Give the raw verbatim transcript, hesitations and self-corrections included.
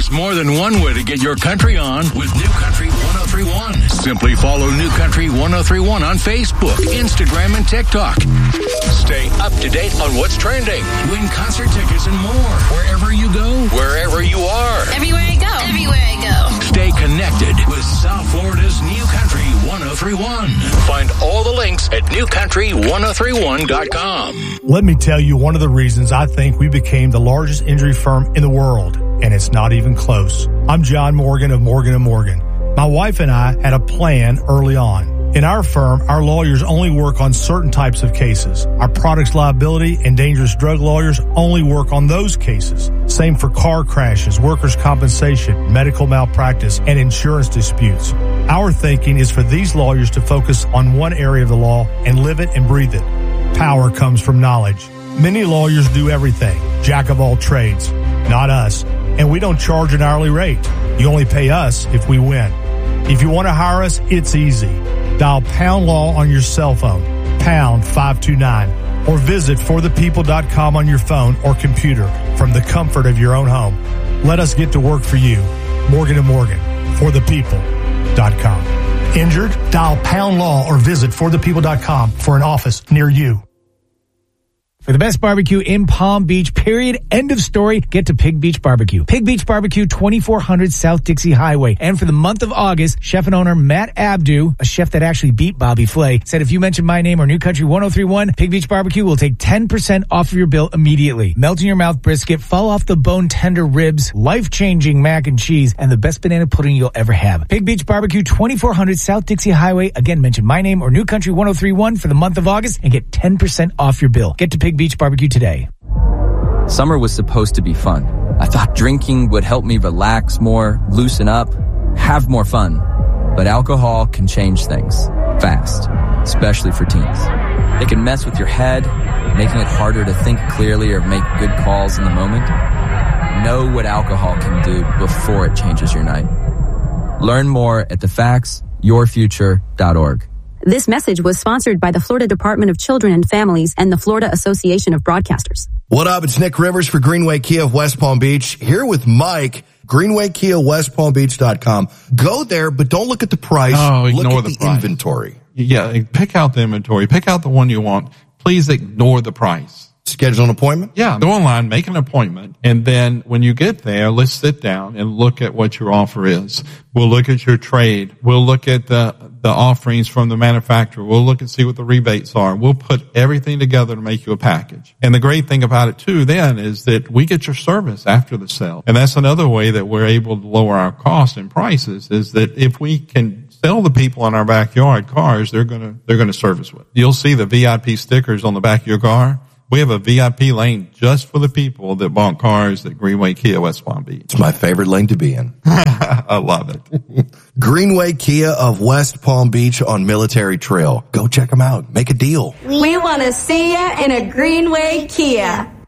There's more than one way to get your country on with New Country ten thirty-one. Simply follow New Country ten thirty-one on Facebook, Instagram, and TikTok. Stay up to date on what's trending. Win concert tickets and more. Wherever you go, wherever you are. Everywhere I go. Everywhere I go. Stay connected with South Florida's New Country ten thirty-one. Find all the links at new country ten thirty-one dot com. Let me tell you one of the reasons I think we became the largest injury firm in the world, and it's not even close. I'm John Morgan of Morgan and Morgan. My wife and I had a plan early on. In our firm, our lawyers only work on certain types of cases. Our products liability and dangerous drug lawyers only work on those cases. Same for car crashes, workers' compensation, medical malpractice, and insurance disputes. Our thinking is for these lawyers to focus on one area of the law and live it and breathe it. Power comes from knowledge. Many lawyers do everything, jack of all trades. Not us. And we don't charge an hourly rate. You only pay us if we win. If you want to hire us, it's easy. Dial Pound Law on your cell phone, pound five two nine, or visit for the people dot com on your phone or computer from the comfort of your own home. Let us get to work for you. Morgan and Morgan, for the people dot com. Injured? Dial Pound Law or visit for the people dot com for an office near you. For the best barbecue in Palm Beach, period, end of story, get to Pig Beach Barbecue. Pig Beach Barbecue, twenty-four hundred South Dixie Highway. And for the month of August, chef and owner Matt Abdu, a chef that actually beat Bobby Flay, said if you mention my name or New Country ten thirty-one, Pig Beach Barbecue will take ten percent off of your bill immediately. Melt in your mouth brisket, fall off the bone tender ribs, life-changing mac and cheese, and the best banana pudding you'll ever have. Pig Beach Barbecue, twenty-four hundred South Dixie Highway. Again, mention my name or New Country ten thirty-one for the month of August and get ten percent off your bill. Get to Pig Beach Barbecue today. Summer was supposed to be fun. I thought drinking would help me relax more, loosen up, have more fun. But alcohol can change things fast, especially for teens. It can mess with your head, making it harder to think clearly or make good calls in the moment. Know what alcohol can do before it changes your night. Learn more at the facts your future dot org. This message was sponsored by the Florida Department of Children and Families and the Florida Association of Broadcasters. What up? It's Nick Rivers for Greenway Kia of West Palm Beach, here with Mike. Greenway Kia West Palm Beach dot com. Go there, but don't look at the price. Oh, ignore look at the, the price. inventory. Yeah, pick out the inventory. Pick out the one you want. Please ignore the price. Schedule an appointment? Yeah, go online, make an appointment, and then when you get there, let's sit down and look at what your offer is. We'll look at your trade. We'll look at the the offerings from the manufacturer. We'll look and see what the rebates are. We'll put everything together to make you a package. And the great thing about it too then is that we get your service after the sale. And that's another way that we're able to lower our costs and prices, is that if we can sell the people in our backyard cars, they're gonna they're gonna service with. You'll see the V I P stickers on the back of your car. We have a V I P lane just for the people that bought cars at Greenway Kia West Palm Beach. It's my favorite lane to be in. I love it. Greenway Kia of West Palm Beach on Military Trail. Go check them out. Make a deal. We want to see you in a Greenway Kia.